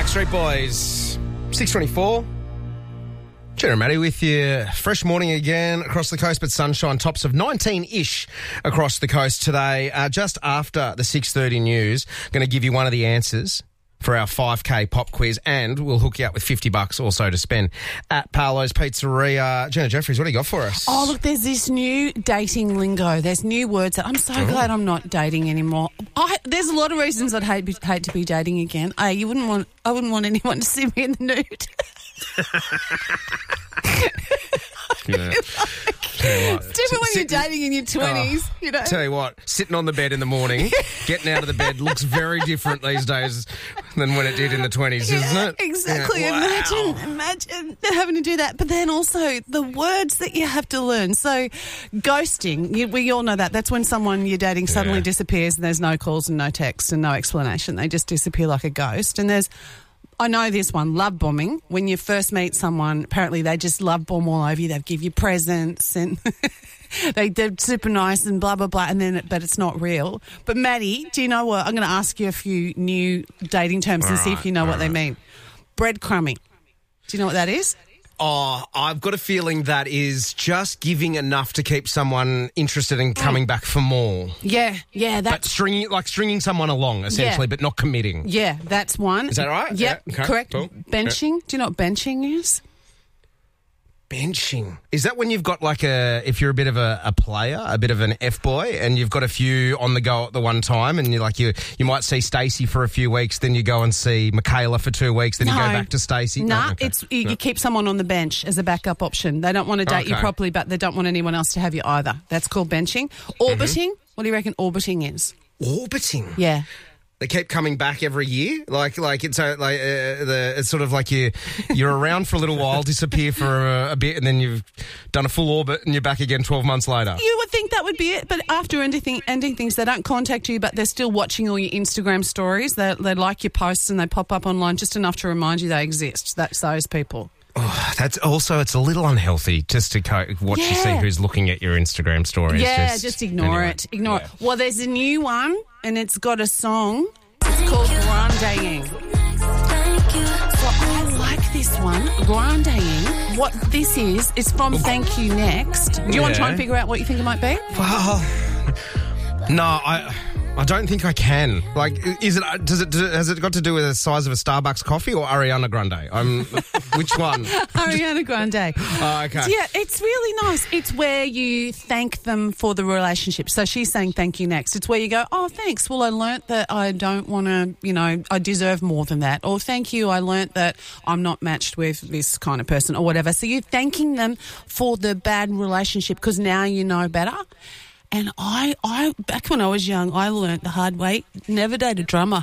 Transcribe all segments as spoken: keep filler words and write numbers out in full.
Backstreet Boys, six twenty-four. Jenna and Matty with you. Fresh morning again across the coast, but sunshine. Tops of nineteen-ish across the coast today. Uh, just after the six thirty news, going to give you one of the answers for our five K pop quiz, and we'll hook you up with fifty bucks also to spend at Paolo's Pizzeria. Jenna Jeffries, what do you got for us? Oh, look, there's this new dating lingo. There's new words that I'm so oh. glad I'm not dating anymore. I, there's a lot of reasons I'd hate, hate to be dating again. I, you wouldn't want, I wouldn't want anyone to see me in the nude. Yeah. It's different when you're dating in your twenties, oh, you know. Tell you what, sitting on the bed in the morning, getting out of the bed looks very different these days than when it did in the twenties, yeah, isn't it? Exactly. Yeah. Wow. Imagine, imagine having to do that. But then also the words that you have to learn. So ghosting, you, we all know that. That's when someone you're dating suddenly yeah. disappears and there's no calls and no texts and no explanation. They just disappear like a ghost. And there's I know this one, love bombing. When you first meet someone, apparently they just love bomb all over you. They give you presents and they, they're super nice and blah, blah, blah, and then but it's not real. But, Maddie, do you know what? I'm going to ask you a few new dating terms all and right, see if you know what right. they mean. Breadcrumbing. Do you know what that is? Oh, I've got a feeling that is just giving enough to keep someone interested in coming mm. back for more. Yeah, yeah. That's... But stringing, like stringing someone along, essentially, yeah. but not committing. Yeah, that's one. Is that right? Yep, yeah. Okay. Correct. Cool. Benching. Yeah. Do you know what benching is? Benching. Is that when you've got like a, if you're a bit of a, a player, a bit of an F-boy, and you've got a few on the go at the one time, and you like you you might see Stacey for a few weeks, then you go and see Michaela for two weeks, then no. you go back to Stacey? No, no okay. it's you, no. you keep someone on the bench as a backup option. They don't want to date okay. you properly, but they don't want anyone else to have you either. That's called benching. Orbiting. Mm-hmm. What do you reckon orbiting is? Orbiting? Yeah. They keep coming back every year, like like it's uh, like uh, the it's sort of like you you're around for a little while, disappear for a, a bit, and then you've done a full orbit and you're back again twelve months later. You would think that would be it, but after ending ending things, they don't contact you, but they're still watching all your Instagram stories. They they like your posts and they pop up online just enough to remind you they exist. That's those people. Oh, that's also, it's a little unhealthy just to co- watch yeah. you see who's looking at your Instagram stories. Yeah, just, just ignore anyway. it. Ignore yeah. it. Well, there's a new one, and it's got a song. It's called Grandeing. So I like this one, Grandeing. What this is, is from Thank You Next. Do you yeah. want to try and figure out what you think it might be? Well, no, I... I don't think I can. Like, is it? Does it? Has it got to do with the size of a Starbucks coffee or Ariana Grande? I'm. Which one? Ariana Grande. Oh, okay. Yeah, it's really nice. It's where you thank them for the relationship. So she's saying thank you next. It's where you go, oh, thanks. Well, I learnt that I don't want to, you know, I deserve more than that. Or thank you, I learnt that I'm not matched with this kind of person or whatever. So you're thanking them for the bad relationship because now you know better. And I, I, back when I was young, I learnt the hard way, never date a drummer.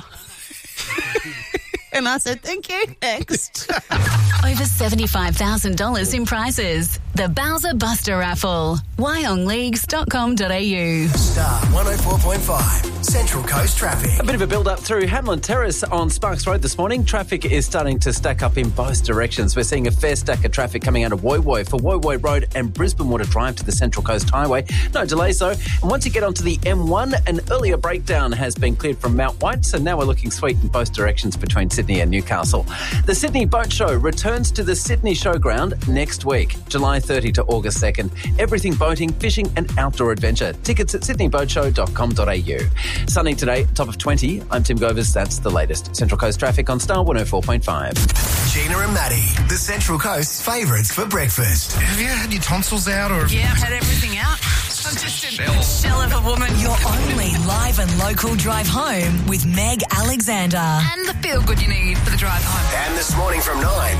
And I said, thank you, next. Over seventy-five thousand dollars in prizes. The Bowser Buster Raffle. wyong leagues dot com dot a u. Star one oh four point five, Central Coast Traffic. A bit of a build-up through Hamlin Terrace on Sparks Road this morning. Traffic is starting to stack up in both directions. We're seeing a fair stack of traffic coming out of Woy Woy for Woy Woy Road and Brisbane Water Drive to the Central Coast Highway. No delays, though. And once you get onto the M one, an earlier breakdown has been cleared from Mount White, so now we're looking sweet in both directions between Sydney and Newcastle. The Sydney Boat Show returns to the Sydney Showground next week, July thirtieth to August second. Everything boating, fishing and outdoor adventure. Tickets at sydney boat show dot com dot a u. Sunny today, top of twenty. I'm Tim Govers. That's the latest. Central Coast Traffic on Star one oh four point five. Gina and Maddie, the Central Coast's favourites for breakfast. Have you had your tonsils out? Or Yeah, I've had everything out. I'm just a shell. shell of a woman. Your only live and local drive home with Meg Alexander. And the feel good you need for the drive home. And this morning from nine.